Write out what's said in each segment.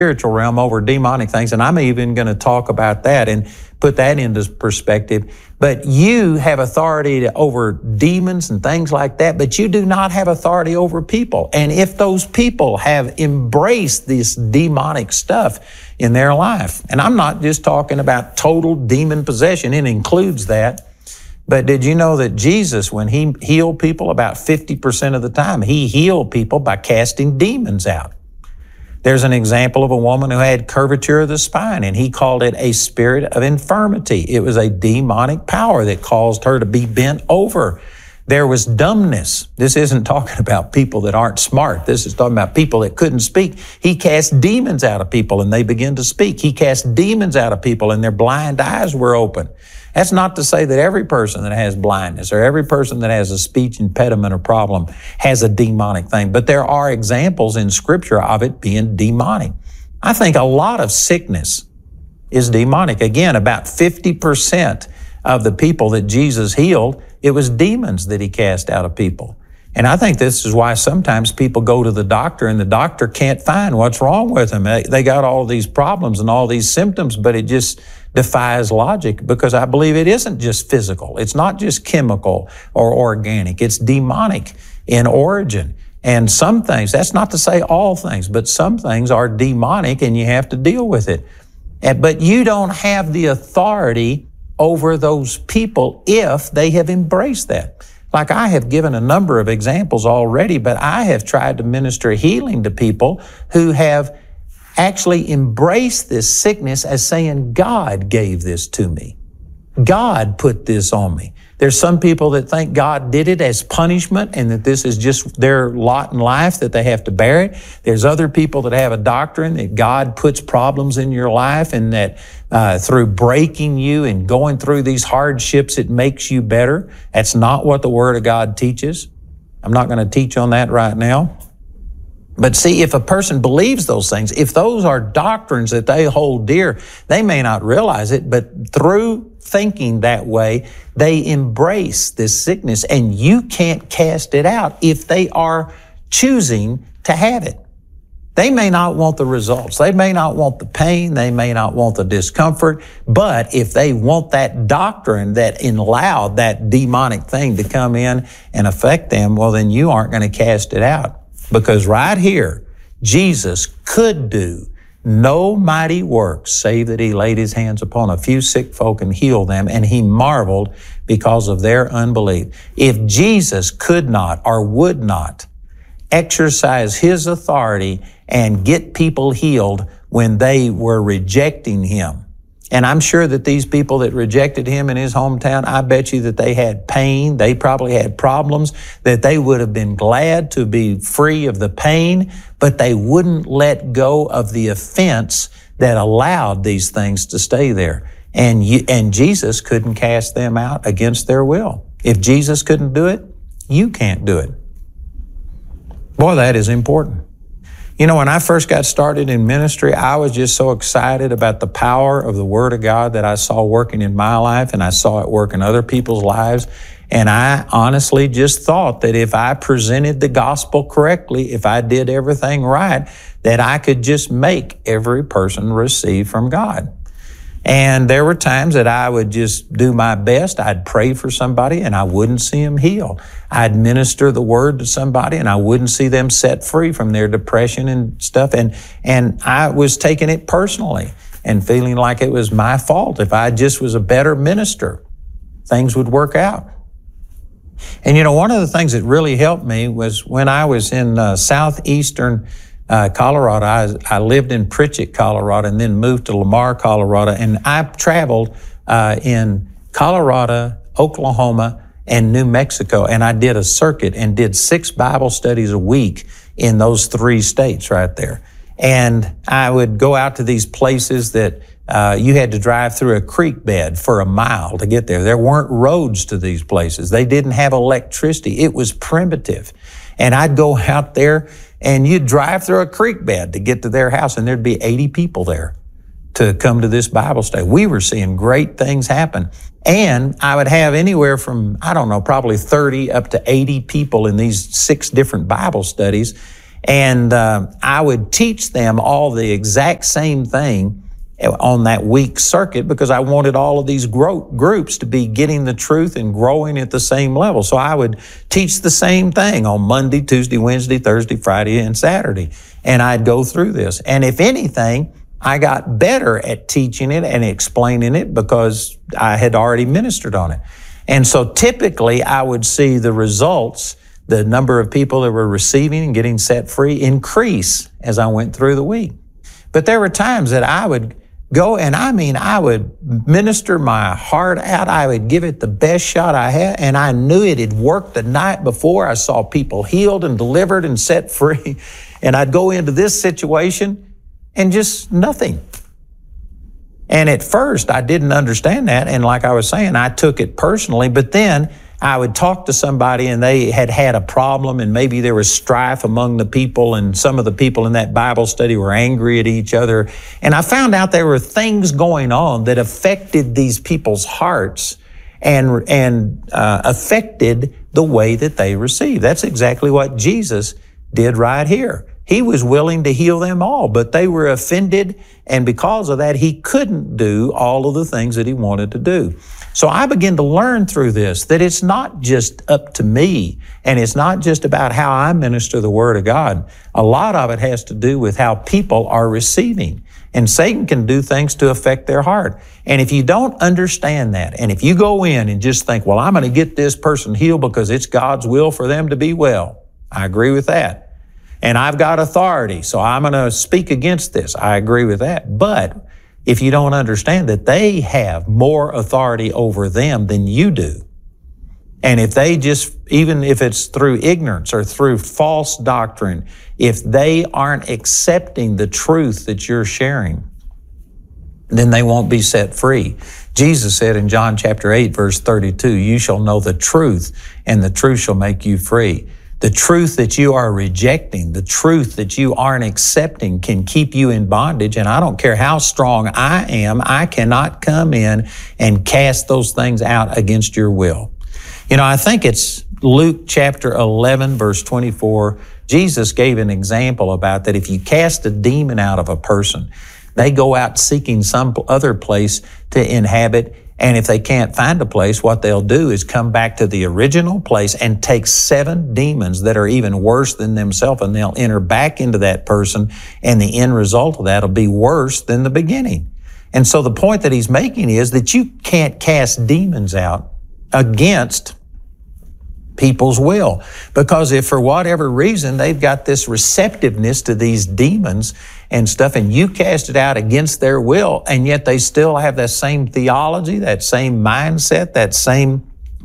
spiritual realm over demonic things, and I'm even going to talk about that and put that into perspective. But you have authority over demons and things like that, but you do not have authority over people. And if those people have embraced this demonic stuff in their life, and I'm not just talking about total demon possession, it includes that. But did you know that Jesus, when he healed people, about 50% of the time, he healed people by casting demons out? There's an example of a woman who had curvature of the spine, and he called it a spirit of infirmity. It was a demonic power that caused her to be bent over. There was dumbness. This isn't talking about people that aren't smart. This is talking about people that couldn't speak. He cast demons out of people and they began to speak. He cast demons out of people and their blind eyes were open. That's not to say that every person that has blindness or every person that has a speech impediment or problem has a demonic thing, but there are examples in Scripture of it being demonic. I think a lot of sickness is demonic. Again, about 50% of the people that Jesus healed, it was demons that he cast out of people. And I think this is why sometimes people go to the doctor and the doctor can't find what's wrong with them. They got all these problems and all these symptoms, but it just defies logic, because I believe it isn't just physical. It's not just chemical or organic. It's demonic in origin. And some things, that's not to say all things, but some things are demonic and you have to deal with it. But you don't have the authority over those people if they have embraced that. Like I have given a number of examples already, but I have tried to minister healing to people who have actually embraced this sickness as saying, God gave this to me. God put this on me. There's some people that think God did it as punishment and that this is just their lot in life, that they have to bear it. There's other people that have a doctrine that God puts problems in your life and that through breaking you and going through these hardships, it makes you better. That's not what the Word of God teaches. I'm not going to teach on that right now. But see, if a person believes those things, if those are doctrines that they hold dear, they may not realize it, but through thinking that way, they embrace this sickness, and you can't cast it out if they are choosing to have it. They may not want the results. They may not want the pain. They may not want the discomfort. But if they want that doctrine that allowed that demonic thing to come in and affect them, well, then you aren't going to cast it out. Because right here, Jesus could do no mighty works save that he laid his hands upon a few sick folk and healed them, and he marveled because of their unbelief. If Jesus could not or would not exercise his authority and get people healed when they were rejecting him, and I'm sure that these people that rejected him in his hometown, I bet you that they had pain. They probably had problems, that they would have been glad to be free of the pain, but they wouldn't let go of the offense that allowed these things to stay there. And Jesus couldn't cast them out against their will. If Jesus couldn't do it, you can't do it. Boy, that is important. You know, when I first got started in ministry, I was just so excited about the power of the Word of God that I saw working in my life, and I saw it work in other people's lives. And I honestly just thought that if I presented the gospel correctly, if I did everything right, that I could just make every person receive from God. And there were times that I would just do my best. I'd pray for somebody and I wouldn't see them healed. I'd minister the word to somebody and I wouldn't see them set free from their depression and stuff. And I was taking it personally and feeling like it was my fault. If I just was a better minister, things would work out. And you know, one of the things that really helped me was when I was in southeastern Colorado. I lived in Pritchett, Colorado, and then moved to Lamar, Colorado. And I traveled in Colorado, Oklahoma, and New Mexico. And I did a circuit and did 6 Bible studies a week in those 3 states right there. And I would go out to these places that you had to drive through a creek bed for a mile to get there. There weren't roads to these places. They didn't have electricity. It was primitive. And I'd go out there and you'd drive through a creek bed to get to their house, and there'd be 80 people there to come to this Bible study. We were seeing great things happen. And I would have anywhere from, probably 30 up to 80 people in these 6 different Bible studies. And I would teach them all the exact same thing on that week circuit because I wanted all of these groups to be getting the truth and growing at the same level. So I would teach the same thing on Monday, Tuesday, Wednesday, Thursday, Friday, and Saturday. And I'd go through this. And if anything, I got better at teaching it and explaining it because I had already ministered on it. And so typically I would see the results, the number of people that were receiving and getting set free increase as I went through the week. But there were times that I would go and I would minister my heart out. I would give it the best shot I had, and I knew it had worked the night before. I saw people healed and delivered and set free. And I'd go into this situation and just nothing. And at first I didn't understand that. And like I was saying, I took it personally, but then I would talk to somebody and they had a problem and maybe there was strife among the people and some of the people in that Bible study were angry at each other. And I found out there were things going on that affected these people's hearts and affected the way that they received. That's exactly what Jesus did right here. He was willing to heal them all, but they were offended, and because of that, he couldn't do all of the things that he wanted to do. So I began to learn through this that it's not just up to me, and it's not just about how I minister the Word of God. A lot of it has to do with how people are receiving, and Satan can do things to affect their heart. And if you don't understand that, and if you go in and just think, well, I'm going to get this person healed because it's God's will for them to be well, I agree with that. And I've got authority, so I'm going to speak against this. I agree with that. But if you don't understand that they have more authority over them than you do, and if they just, even if it's through ignorance or through false doctrine, if they aren't accepting the truth that you're sharing, then they won't be set free. Jesus said in John chapter 8, verse 32, you shall know the truth, and the truth shall make you free. The truth that you are rejecting, the truth that you aren't accepting can keep you in bondage. And I don't care how strong I am, I cannot come in and cast those things out against your will. You know, I think it's Luke chapter 11, verse 24. Jesus gave an example about that if you cast a demon out of a person, they go out seeking some other place to inhabit. And if they can't find a place, what they'll do is come back to the original place and take 7 demons that are even worse than themselves, and they'll enter back into that person, and the end result of that will be worse than the beginning. And so the point that he's making is that you can't cast demons out against people's will, because if for whatever reason they've got this receptiveness to these demons and stuff, and you cast it out against their will, and yet they still have that same theology, that same mindset, that same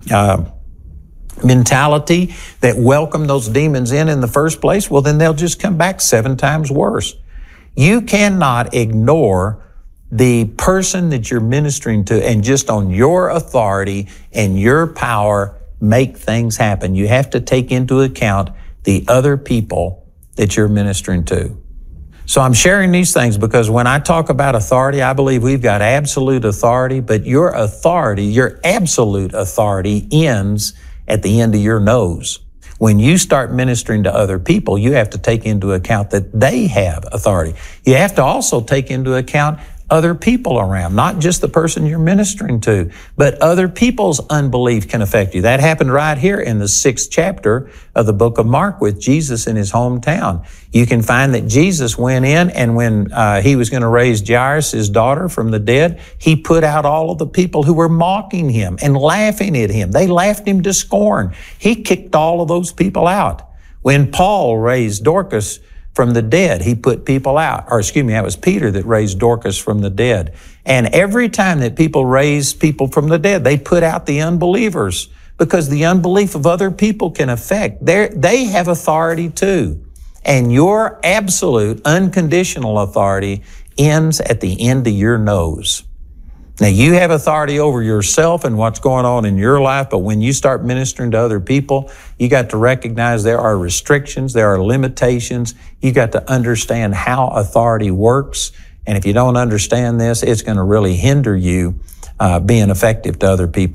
mentality that welcomed those demons in the first place, well, then they'll just come back 7 times worse. You cannot ignore the person that you're ministering to and just on your authority and your power make things happen. You have to take into account the other people that you're ministering to. So I'm sharing these things because when I talk about authority, I believe we've got absolute authority, but your authority, your absolute authority ends at the end of your nose. When you start ministering to other people, you have to take into account that they have authority. You have to also take into account other people around, not just the person you're ministering to, but other people's unbelief can affect you. That happened right here in the 6th chapter of the book of Mark with Jesus in his hometown. You can find that Jesus went in, and when he was going to raise Jairus, his daughter, from the dead, he put out all of the people who were mocking him and laughing at him. They laughed him to scorn. He kicked all of those people out. When Paul raised Dorcas from the dead, he put people out. Or excuse me, that was Peter that raised Dorcas from the dead. And every time that people raise people from the dead, they put out the unbelievers, because the unbelief of other people can affect. They have authority too. And your absolute unconditional authority ends at the end of your nose. Now, you have authority over yourself and what's going on in your life, but when you start ministering to other people, you got to recognize there are restrictions, there are limitations. You got to understand how authority works. And if you don't understand this, it's going to really hinder you being effective to other people.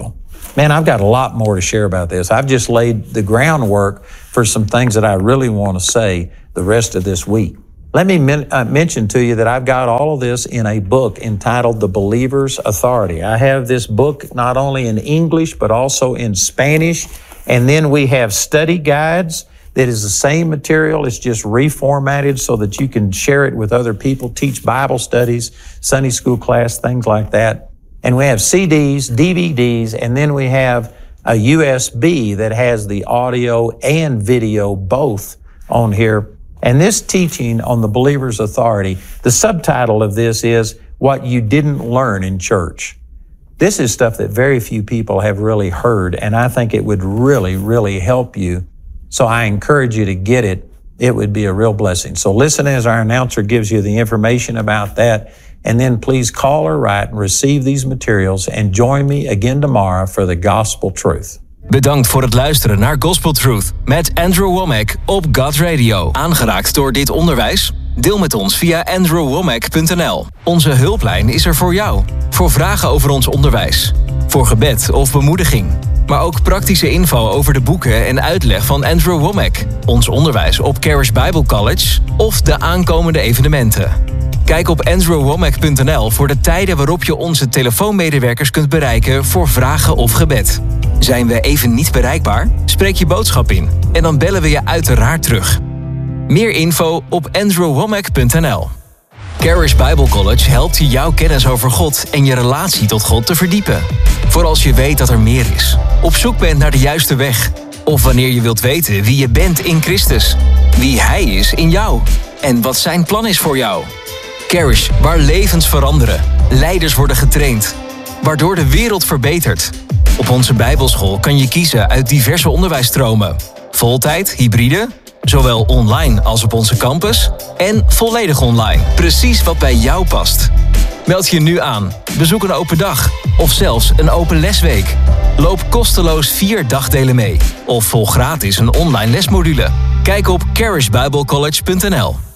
Man, I've got a lot more to share about this. I've just laid the groundwork for some things that I really want to say the rest of this week. Let me mention to you that I've got all of this in a book entitled The Believer's Authority. I have this book not only in English, but also in Spanish. And then we have study guides that is the same material. It's just reformatted so that you can share it with other people, teach Bible studies, Sunday school class, things like that. And we have CDs, DVDs, and then we have a USB that has the audio and video both on here. And this teaching on the believer's authority, the subtitle of this is What You Didn't Learn in Church. This is stuff that very few people have really heard, and I think it would really, really help you. So I encourage you to get it. It would be a real blessing. So listen as our announcer gives you the information about that. And then please call or write and receive these materials and join me again tomorrow for the Gospel Truth. Bedankt voor het luisteren naar Gospel Truth met Andrew Wommack op God Radio. Aangeraakt door dit onderwijs? Deel met ons via andrewwommack.nl. Onze hulplijn is er voor jou. Voor vragen over ons onderwijs. Voor gebed of bemoediging. Maar ook praktische info over de boeken en uitleg van Andrew Wommack. Ons onderwijs op Charis Bible College of de aankomende evenementen. Kijk op andrewwommack.nl voor de tijden waarop je onze telefoonmedewerkers kunt bereiken voor vragen of gebed. Zijn we even niet bereikbaar? Spreek je boodschap in en dan bellen we je uiteraard terug. Meer info op andrewwommack.nl. Charis Bible College helpt je jouw kennis over God en je relatie tot God te verdiepen. Voor als je weet dat er meer is, op zoek bent naar de juiste weg, of wanneer je wilt weten wie je bent in Christus, wie Hij is in jou en wat Zijn plan is voor jou. Charis, waar levens veranderen, leiders worden getraind, waardoor de wereld verbetert. Op onze Bijbelschool kan je kiezen uit diverse onderwijsstromen. Voltijd, hybride, zowel online als op onze campus en volledig online. Precies wat bij jou past. Meld je nu aan, bezoek een open dag of zelfs een open lesweek. Loop kosteloos 4 dagdelen mee of volg gratis een online lesmodule. Kijk op charisbiblecollege.nl.